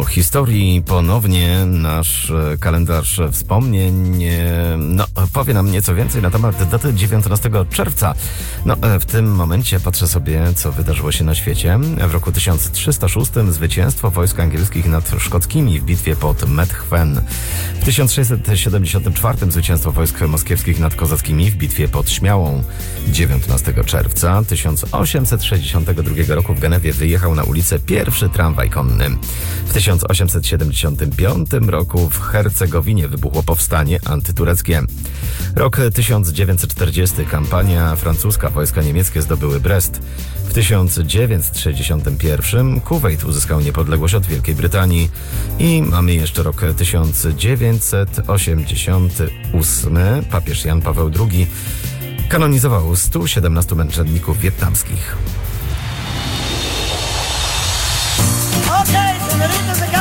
Do historii ponownie nasz kalendarz wspomnień powie nam nieco więcej na temat daty 19 czerwca. W tym momencie patrzę sobie, co wydarzyło się na świecie. W roku 1306 zwycięstwo wojsk angielskich nad szkockimi w bitwie pod Methven. W 1674 zwycięstwo wojsk moskiewskich nad kozackimi w bitwie pod Śmiałą. 19 czerwca 1862 roku w Genewie wyjechał na ulicę pierwszy tramwaj konny. W 1875 roku w Hercegowinie wybuchło powstanie antytureckie. Rok 1940. Kampania francuska. Wojska niemieckie zdobyły Brest. W 1961 Kuwejt uzyskał niepodległość od Wielkiej Brytanii. I mamy jeszcze rok 1988. Papież Jan Paweł II kanonizował 117 męczenników wietnamskich. Okay, señoritas,